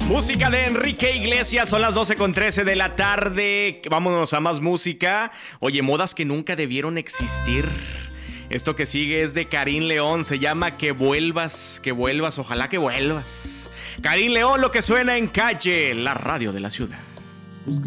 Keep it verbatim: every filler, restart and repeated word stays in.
Música de Enrique Iglesias, son las doce con trece de la tarde. Vámonos a más música. Oye, modas que nunca debieron existir. Esto que sigue es de Karim León, se llama Que vuelvas, que vuelvas, ojalá que vuelvas. Karim León, lo que suena en Calle, la radio de la ciudad.